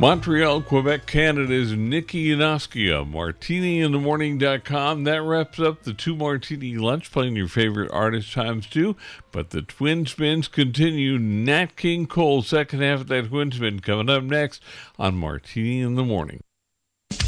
Montreal, Quebec, Canada's Nikki Inoskia, MartiniInTheMorning.com. That wraps up the Two Martini Lunch, playing your favorite artist times two. But the Twin Spins continue. Nat King Cole, second half of that Twin Spin, coming up next on Martini in the Morning.